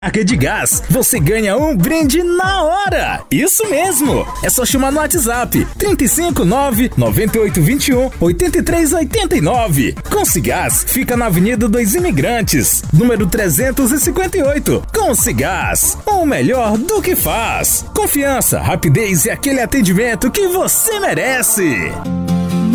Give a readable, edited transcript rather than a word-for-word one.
Marca de gás, você ganha um brinde na hora! Isso mesmo! É só chamar no WhatsApp 359-9821-8389. Consigás fica na Avenida dos Imigrantes, número 358. Consigás, o melhor do que faz. Confiança, rapidez e aquele atendimento que você merece.